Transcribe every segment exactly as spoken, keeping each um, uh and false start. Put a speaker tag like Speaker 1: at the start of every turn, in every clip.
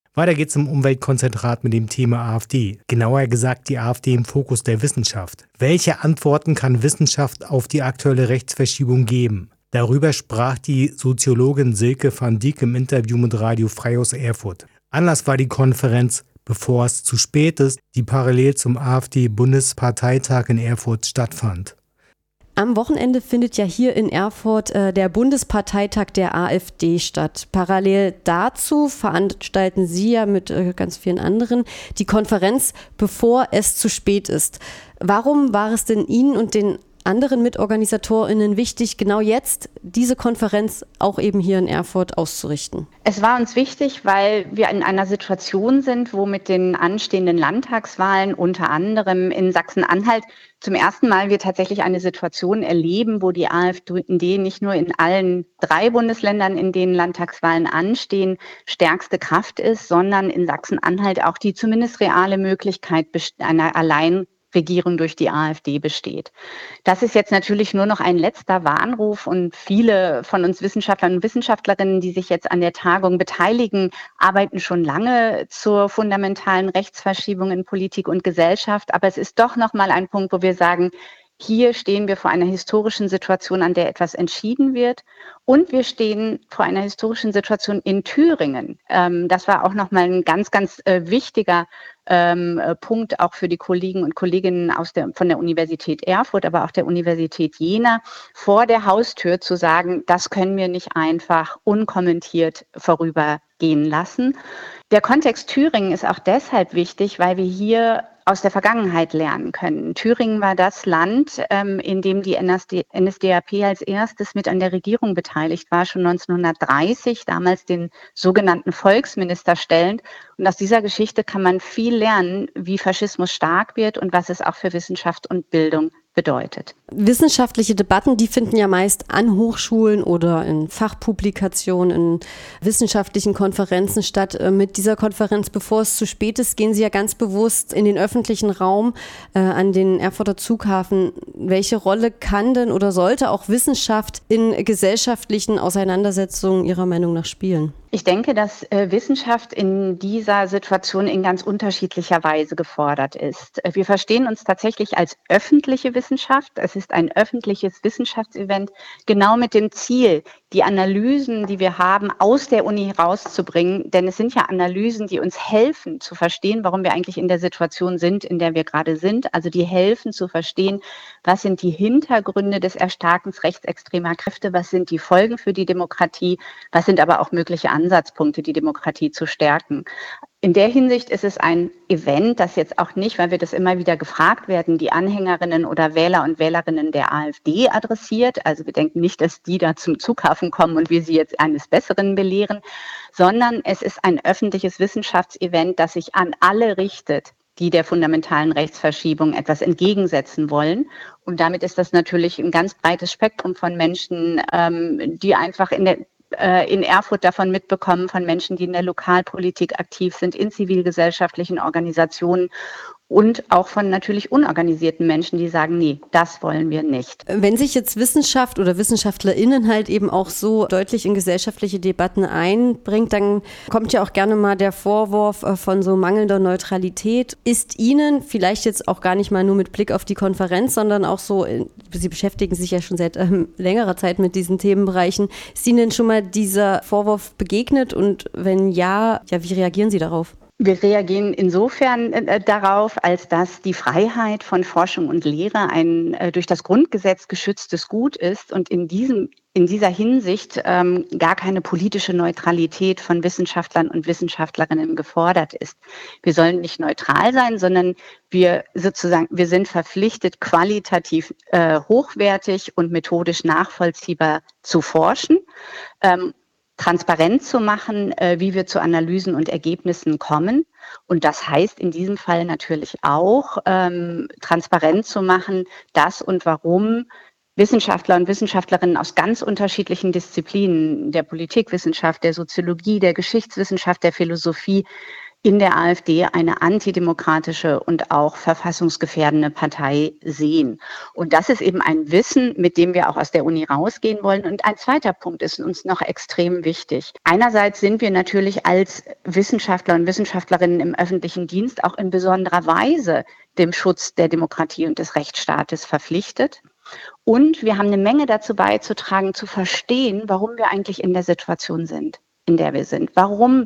Speaker 1: Weiter geht's im Umweltkonzentrat mit dem Thema AfD. Genauer gesagt die AfD im Fokus der Wissenschaft. Welche Antworten kann Wissenschaft auf die aktuelle Rechtsverschiebung geben? Darüber sprach die Soziologin Silke van Dijk im Interview mit Radio Frei aus Erfurt. Anlass war die Konferenz Bevor es zu spät ist, die parallel zum AfD-Bundesparteitag in Erfurt stattfand.
Speaker 2: Am Wochenende findet ja hier in Erfurt äh, der Bundesparteitag der AfD statt. Parallel dazu veranstalten Sie ja mit äh, ganz vielen anderen die Konferenz Bevor es zu spät ist. Warum war es denn Ihnen und den anderen MitorganisatorInnen wichtig, genau jetzt diese Konferenz auch eben hier in Erfurt auszurichten?
Speaker 3: Es war uns wichtig, weil wir in einer Situation sind, wo mit den anstehenden Landtagswahlen unter anderem in Sachsen-Anhalt zum ersten Mal wir tatsächlich eine Situation erleben, wo die AfD nicht nur in allen drei Bundesländern, in denen Landtagswahlen anstehen, stärkste Kraft ist, sondern in Sachsen-Anhalt auch die zumindest reale Möglichkeit einer allein Regierung durch die AfD besteht. Das ist jetzt natürlich nur noch ein letzter Warnruf und viele von uns Wissenschaftlern und Wissenschaftlerinnen, die sich jetzt an der Tagung beteiligen, arbeiten schon lange zur fundamentalen Rechtsverschiebung in Politik und Gesellschaft. Aber es ist doch noch mal ein Punkt, wo wir sagen, hier stehen wir vor einer historischen Situation, an der etwas entschieden wird. Und wir stehen vor einer historischen Situation in Thüringen. Ähm, das war auch nochmal ein ganz, ganz äh, wichtiger ähm, Punkt auch für die Kollegen und Kolleginnen aus der, von der Universität Erfurt, aber auch der Universität Jena, vor der Haustür zu sagen, das können wir nicht einfach unkommentiert vorübergehen lassen. Der Kontext Thüringen ist auch deshalb wichtig, weil wir hier aus der Vergangenheit lernen können. Thüringen war das Land, ähm, in dem die N S D A P als erstes mit an der Regierung beteiligt war, schon neunzehnhundertdreißig, damals den sogenannten Volksminister stellend. Und aus dieser Geschichte kann man viel lernen, wie Faschismus stark wird und was es auch für Wissenschaft und Bildung bedeutet.
Speaker 2: Wissenschaftliche Debatten, die finden ja meist an Hochschulen oder in Fachpublikationen, in wissenschaftlichen Konferenzen statt. Mit dieser Konferenz, bevor es zu spät ist, gehen Sie ja ganz bewusst in den öffentlichen Raum, äh, an den Erfurter Zughafen. Welche Rolle kann denn oder sollte auch Wissenschaft in gesellschaftlichen Auseinandersetzungen Ihrer Meinung nach spielen?
Speaker 3: Ich denke, dass äh, Wissenschaft in dieser Situation in ganz unterschiedlicher Weise gefordert ist. Wir verstehen uns tatsächlich als öffentliche Wissenschaft. Es ist ein öffentliches Wissenschaftsevent, genau mit dem Ziel, die Analysen, die wir haben, aus der Uni rauszubringen. Denn es sind ja Analysen, die uns helfen zu verstehen, warum wir eigentlich in der Situation sind, in der wir gerade sind. Also die helfen zu verstehen, was sind die Hintergründe des Erstarkens rechtsextremer Kräfte, was sind die Folgen für die Demokratie, was sind aber auch mögliche Ansatzpunkte, die Demokratie zu stärken. In der Hinsicht ist es ein Event, das jetzt auch nicht, weil wir das immer wieder gefragt werden, die Anhängerinnen oder Wähler und Wählerinnen der AfD adressiert. Also wir denken nicht, dass die da zum Zughafen kommen und wir sie jetzt eines Besseren belehren, sondern es ist ein öffentliches Wissenschaftsevent, das sich an alle richtet, die der fundamentalen Rechtsverschiebung etwas entgegensetzen wollen. Und damit ist das natürlich ein ganz breites Spektrum von Menschen, ähm, die einfach in der in Erfurt davon mitbekommen, von Menschen, die in der Lokalpolitik aktiv sind, in zivilgesellschaftlichen Organisationen und auch von natürlich unorganisierten Menschen, die sagen, nee, das wollen wir nicht.
Speaker 2: Wenn sich jetzt Wissenschaft oder WissenschaftlerInnen halt eben auch so deutlich in gesellschaftliche Debatten einbringt, dann kommt ja auch gerne mal der Vorwurf von so mangelnder Neutralität. Ist Ihnen vielleicht jetzt auch gar nicht mal nur mit Blick auf die Konferenz, sondern auch so, Sie beschäftigen sich ja schon seit ähm, längerer Zeit mit diesen Themenbereichen, ist Ihnen schon mal dieser Vorwurf begegnet und wenn ja, ja, wie reagieren Sie darauf?
Speaker 3: Wir reagieren insofern äh, darauf, als dass die Freiheit von Forschung und Lehre ein äh, durch das Grundgesetz geschütztes Gut ist und in diesem in dieser Hinsicht ähm, gar keine politische Neutralität von Wissenschaftlern und Wissenschaftlerinnen gefordert ist. Wir sollen nicht neutral sein, sondern wir sozusagen wir sind verpflichtet, qualitativ äh, hochwertig und methodisch nachvollziehbar zu forschen. Ähm, transparent zu machen, äh, wie wir zu Analysen und Ergebnissen kommen. Und das heißt in diesem Fall natürlich auch, ähm, transparent zu machen, dass und warum Wissenschaftler und Wissenschaftlerinnen aus ganz unterschiedlichen Disziplinen, der Politikwissenschaft, der Soziologie, der Geschichtswissenschaft, der Philosophie, in der AfD eine antidemokratische und auch verfassungsgefährdende Partei sehen. Und das ist eben ein Wissen, mit dem wir auch aus der Uni rausgehen wollen. Und ein zweiter Punkt ist uns noch extrem wichtig. Einerseits sind wir natürlich als Wissenschaftler und Wissenschaftlerinnen im öffentlichen Dienst auch in besonderer Weise dem Schutz der Demokratie und des Rechtsstaates verpflichtet. Und wir haben eine Menge dazu beizutragen, zu verstehen, warum wir eigentlich in der Situation sind, in der wir sind. Warum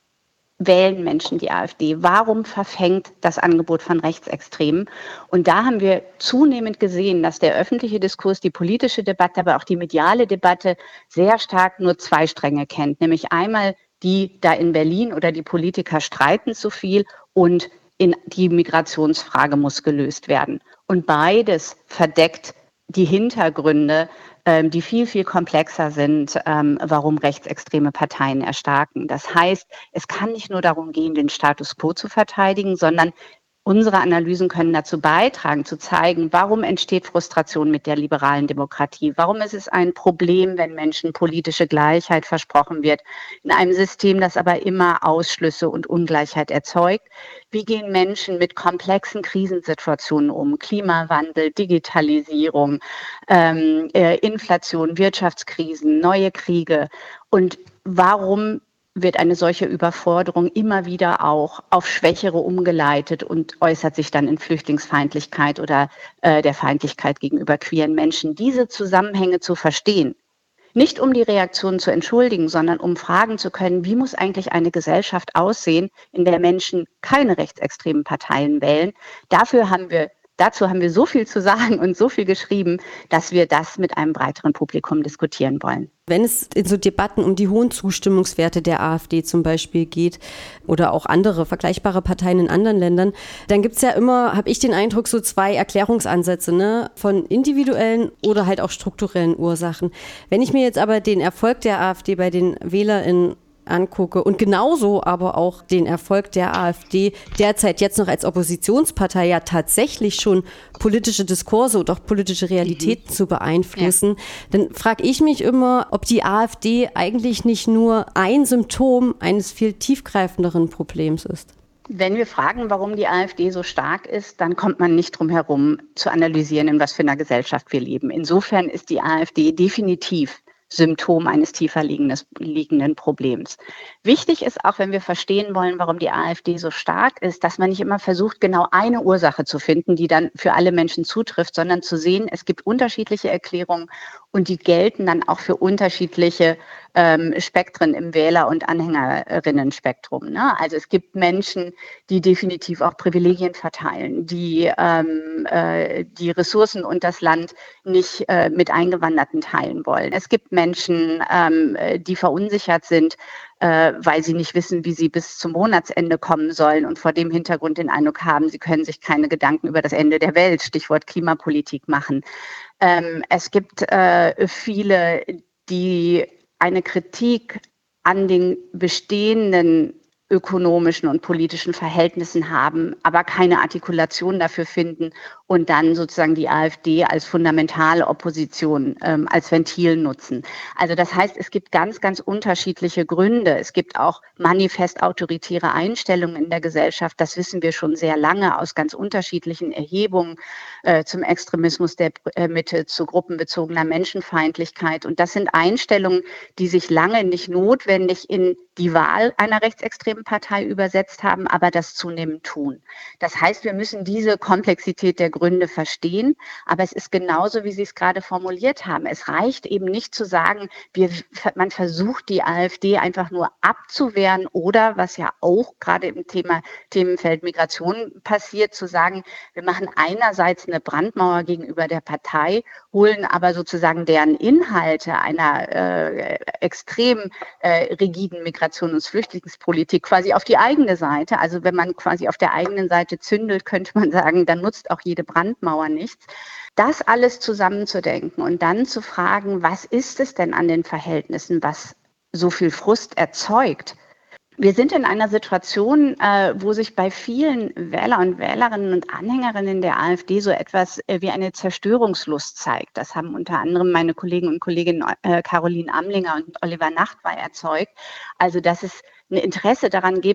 Speaker 3: wählen Menschen die AfD? Warum verfängt das Angebot von Rechtsextremen? Und da haben wir zunehmend gesehen, dass der öffentliche Diskurs, die politische Debatte, aber auch die mediale Debatte sehr stark nur zwei Stränge kennt. Nämlich einmal die da in Berlin oder die Politiker streiten zu viel und in die Migrationsfrage muss gelöst werden. Und beides verdeckt die Hintergründe, ähm, die viel, viel komplexer sind, ähm, warum rechtsextreme Parteien erstarken. Das heißt, es kann nicht nur darum gehen, den Status quo zu verteidigen, sondern unsere Analysen können dazu beitragen, zu zeigen, warum entsteht Frustration mit der liberalen Demokratie? Warum ist es ein Problem, wenn Menschen politische Gleichheit versprochen wird, in einem System, das aber immer Ausschlüsse und Ungleichheit erzeugt? Wie gehen Menschen mit komplexen Krisensituationen um? Klimawandel, Digitalisierung, ähm, äh, Inflation, Wirtschaftskrisen, neue Kriege. Und warum wird eine solche Überforderung immer wieder auch auf Schwächere umgeleitet und äußert sich dann in Flüchtlingsfeindlichkeit oder äh, der Feindlichkeit gegenüber queeren Menschen? Diese Zusammenhänge zu verstehen, nicht um die Reaktion zu entschuldigen, sondern um fragen zu können, wie muss eigentlich eine Gesellschaft aussehen, in der Menschen keine rechtsextremen Parteien wählen. Dafür haben wir Dazu haben wir so viel zu sagen und so viel geschrieben, dass wir das mit einem breiteren Publikum diskutieren wollen.
Speaker 2: Wenn es in so Debatten um die hohen Zustimmungswerte der AfD zum Beispiel geht oder auch andere vergleichbare Parteien in anderen Ländern, dann gibt es ja immer, habe ich den Eindruck, so zwei Erklärungsansätze, ne, von individuellen oder halt auch strukturellen Ursachen. Wenn ich mir jetzt aber den Erfolg der AfD bei den WählerInnen angucke und genauso aber auch den Erfolg der AfD derzeit jetzt noch als Oppositionspartei ja tatsächlich schon politische Diskurse und auch politische Realitäten mhm. zu beeinflussen, ja. Dann frage ich mich immer, ob die AfD eigentlich nicht nur ein Symptom eines viel tiefgreifenderen Problems ist.
Speaker 3: Wenn wir fragen, warum die AfD so stark ist, dann kommt man nicht drum herum zu analysieren, in was für einer Gesellschaft wir leben. Insofern ist die AfD definitiv Symptom eines tiefer liegenden Problems. Wichtig ist auch, wenn wir verstehen wollen, warum die AfD so stark ist, dass man nicht immer versucht, genau eine Ursache zu finden, die dann für alle Menschen zutrifft, sondern zu sehen, es gibt unterschiedliche Erklärungen und die gelten dann auch für unterschiedliche ähm, Spektren im Wähler- und Anhängerinnen-Spektrum. Ne? Also es gibt Menschen, die definitiv auch Privilegien verteilen, die ähm, äh, die Ressourcen und das Land nicht äh, mit Eingewanderten teilen wollen. Es gibt Menschen, ähm, die verunsichert sind, äh, weil sie nicht wissen, wie sie bis zum Monatsende kommen sollen und vor dem Hintergrund den Eindruck haben, sie können sich keine Gedanken über das Ende der Welt, Stichwort Klimapolitik, machen. Ähm, es gibt äh, viele, die eine Kritik an den bestehenden ökonomischen und politischen Verhältnissen haben, aber keine Artikulation dafür finden und dann sozusagen die AfD als fundamentale Opposition, ähm, als Ventil nutzen. Also das heißt, es gibt ganz, ganz unterschiedliche Gründe. Es gibt auch manifest autoritäre Einstellungen in der Gesellschaft. Das wissen wir schon sehr lange aus ganz unterschiedlichen Erhebungen äh, zum Extremismus der äh, Mitte, zu gruppenbezogener Menschenfeindlichkeit. Und das sind Einstellungen, die sich lange nicht notwendig in die Wahl einer rechtsextremen Partei übersetzt haben, aber das zunehmend tun. Das heißt, wir müssen diese Komplexität der Gründe verstehen, aber es ist genauso, wie Sie es gerade formuliert haben. Es reicht eben nicht zu sagen, wir, man versucht die AfD einfach nur abzuwehren oder, was ja auch gerade im Thema Themenfeld Migration passiert, zu sagen, wir machen einerseits eine Brandmauer gegenüber der Partei, holen aber sozusagen deren Inhalte einer äh, extrem äh, rigiden Migration- und Flüchtlingspolitik quasi auf die eigene Seite. Also wenn man quasi auf der eigenen Seite zündelt, könnte man sagen, dann nutzt auch jede Brandmauer nichts. Das alles zusammenzudenken und dann zu fragen, was ist es denn an den Verhältnissen, was so viel Frust erzeugt? Wir sind in einer Situation, äh, wo sich bei vielen Wähler und Wählerinnen und Anhängerinnen der AfD so etwas äh, wie eine Zerstörungslust zeigt. Das haben unter anderem meine Kollegen und Kolleginnen äh, Caroline Amlinger und Oliver Nachtwey erzeugt. Also, dass es ein Interesse daran gibt,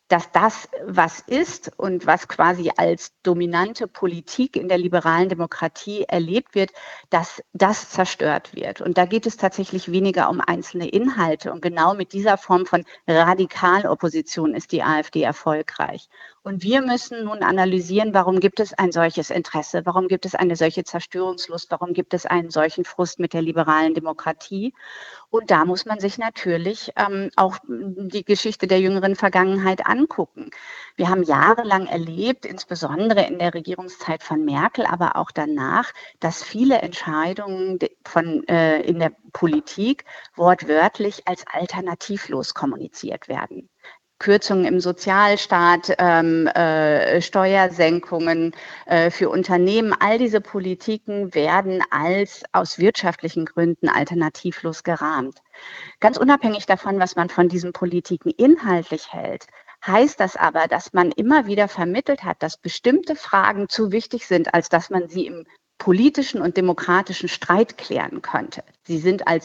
Speaker 3: dass das, was ist und was quasi als dominante Politik in der liberalen Demokratie erlebt wird, dass das zerstört wird. Und da geht es tatsächlich weniger um einzelne Inhalte. Und genau mit dieser Form von Radikalopposition ist die AfD erfolgreich. Und wir müssen nun analysieren, warum gibt es ein solches Interesse? Warum gibt es eine solche Zerstörungslust? Warum gibt es einen solchen Frust mit der liberalen Demokratie? Und da muss man sich natürlich ähm, auch die Geschichte der jüngeren Vergangenheit angucken. Wir haben jahrelang erlebt, insbesondere in der Regierungszeit von Merkel, aber auch danach, dass viele Entscheidungen von, äh, in der Politik wortwörtlich als alternativlos kommuniziert werden. Kürzungen im Sozialstaat, ähm, äh, Steuersenkungen äh, für Unternehmen, all diese Politiken werden als aus wirtschaftlichen Gründen alternativlos gerahmt. Ganz unabhängig davon, was man von diesen Politiken inhaltlich hält, heißt das aber, dass man immer wieder vermittelt hat, dass bestimmte Fragen zu wichtig sind, als dass man sie im politischen und demokratischen Streit klären könnte. Sie sind als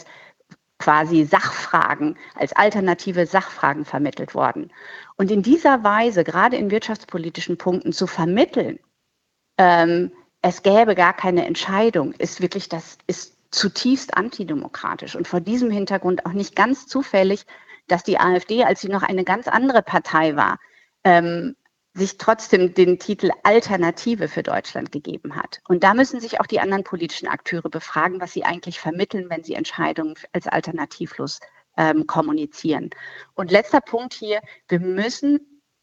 Speaker 3: quasi Sachfragen, als alternative Sachfragen vermittelt worden. Und in dieser Weise, gerade in wirtschaftspolitischen Punkten, zu vermitteln, ähm, es gäbe gar keine Entscheidung, ist wirklich, das ist zutiefst antidemokratisch. Und vor diesem Hintergrund auch nicht ganz zufällig, dass die AfD, als sie noch eine ganz andere Partei war, ähm, sich trotzdem den Titel Alternative für Deutschland gegeben hat. Und da müssen sich auch die anderen politischen Akteure befragen, was sie eigentlich vermitteln, wenn sie Entscheidungen als alternativlos ähm, kommunizieren. Und letzter Punkt hier, wir müssen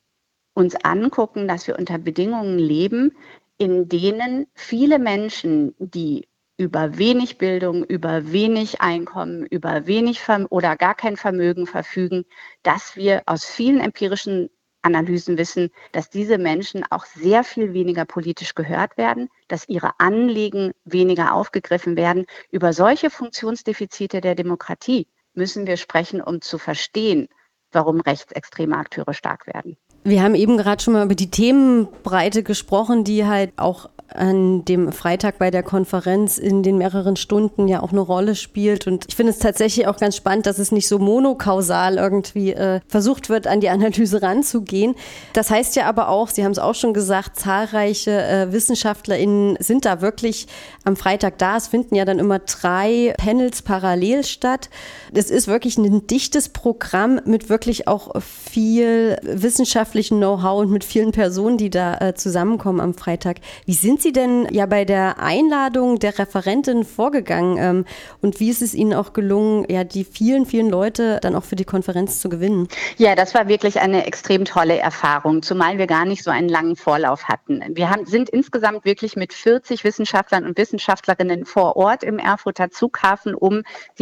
Speaker 3: uns angucken, dass wir unter Bedingungen leben, in denen viele Menschen, die über wenig Bildung, über wenig Einkommen, über wenig Verm- oder gar kein Vermögen verfügen, dass wir aus vielen empirischen Analysen wissen, dass diese Menschen auch sehr viel weniger politisch gehört werden, dass ihre Anliegen weniger aufgegriffen werden. Über solche Funktionsdefizite der Demokratie müssen wir sprechen, um zu verstehen, warum rechtsextreme Akteure stark werden.
Speaker 2: Wir haben eben gerade schon mal über die Themenbreite gesprochen, die halt auch an dem Freitag bei der Konferenz in den mehreren Stunden ja auch eine Rolle spielt. Und ich finde es tatsächlich auch ganz spannend, dass es nicht so monokausal irgendwie äh, versucht wird, an die Analyse ranzugehen. Das heißt ja aber auch, Sie haben es auch schon gesagt, zahlreiche äh, WissenschaftlerInnen sind da wirklich am Freitag da. Es finden ja dann immer drei Panels parallel statt. Es ist wirklich ein dichtes Programm mit wirklich auch viel wissenschaftlichem Know-how und mit vielen Personen, die da äh, zusammenkommen am Freitag. Wie sind Sie denn ja bei der Einladung der Referentin vorgegangen ähm, und wie ist es Ihnen auch gelungen, ja die vielen, vielen Leute dann auch für die Konferenz zu gewinnen?
Speaker 3: Ja, das war wirklich eine extrem tolle Erfahrung, zumal wir gar nicht so einen langen Vorlauf hatten. Wir haben, sind insgesamt wirklich mit vierzig Wissenschaftlern und Wissenschaftlerinnen vor Ort im Erfurter Zughafen, um